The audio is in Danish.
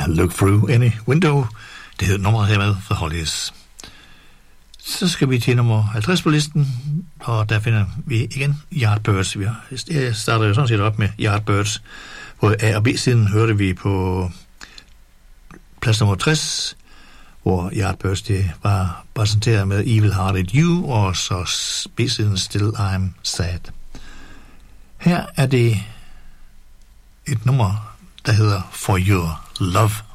Look Through Any Window. Det hedder nummeret hermed fra Hollies. Så skal vi til nummer 50 på listen, og der finder vi igen Yardbirds. Jeg starter jo sådan set op med Yardbirds. På A- og B-siden hørte vi på plads nummer 60, hvor Yardbirds det var præsenteret med Evil Hearted You, og så B-siden Still I'm Sad. Her er det et nummer, der hedder For Your Love.